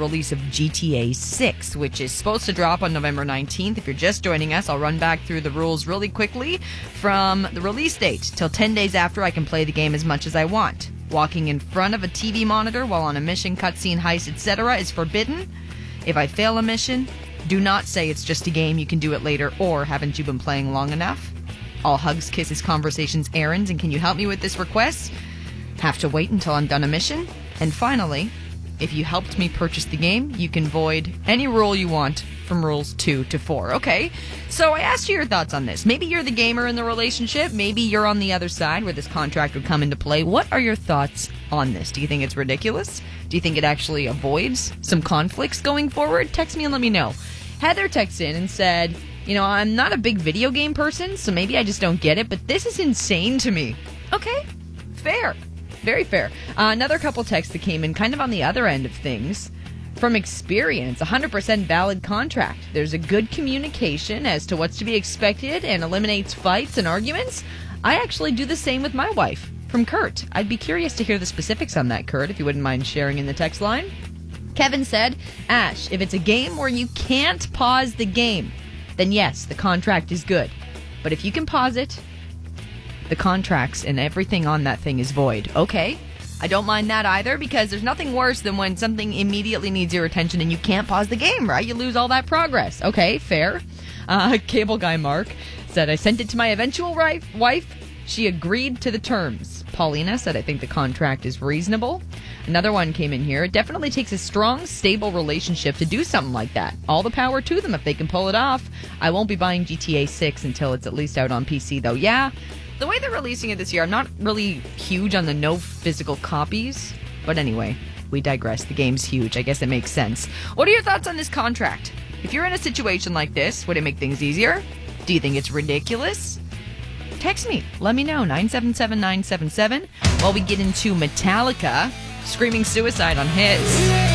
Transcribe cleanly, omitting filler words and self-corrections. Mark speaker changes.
Speaker 1: release of GTA 6, which is supposed to drop on November 19th. If you're just joining us, I'll run back through the rules really quickly. From the release date till 10 days after, I can play the game as much as I want. Walking in front of a TV monitor while on a mission, cutscene, heist, etc. is forbidden. If I fail a mission, do not say it's just a game, you can do it later, or haven't you been playing long enough? All hugs, kisses, conversations, errands, and can you help me with this request? Have to wait until I'm done a mission. And finally, if you helped me purchase the game, you can void any rule you want from rules 2 to 4. Okay, so I asked you your thoughts on this. Maybe you're the gamer in the relationship. Maybe you're on the other side where this contract would come into play. What are your thoughts on this? Do you think it's ridiculous? Do you think it actually avoids some conflicts going forward? Text me and let me know. Heather texted in and said, I'm not a big video game person, so maybe I just don't get it, but this is insane to me. Okay, fair. Very fair. Another couple texts that came in kind of on the other end of things. From experience, 100% valid contract. There's a good communication as to what's to be expected and eliminates fights and arguments. I actually do the same with my wife. From Kurt. I'd be curious to hear the specifics on that, Kurt, if you wouldn't mind sharing in the text line. Kevin said, Ash, if it's a game where you can't pause the game, then yes, the contract is good. But if you can pause it, the contracts and everything on that thing is void. Okay, I don't mind that either, because there's nothing worse than when something immediately needs your attention and you can't pause the game, right? You lose all that progress. Okay, fair. Cable guy Mark said, I sent it to my eventual wife. She agreed to the terms. Paulina said, I think the contract is reasonable. Another one came in here. It definitely takes a strong, stable relationship to do something like that. All the power to them if they can pull it off. I won't be buying GTA 6 until it's at least out on PC, though. Yeah, the way they're releasing it this year, I'm not really huge on the no physical copies. But anyway, we digress. The game's huge. I guess it makes sense. What are your thoughts on this contract? If you're in a situation like this, would it make things easier? Do you think it's ridiculous? Text me. Let me know. 977-977 while we get into Metallica screaming suicide on his.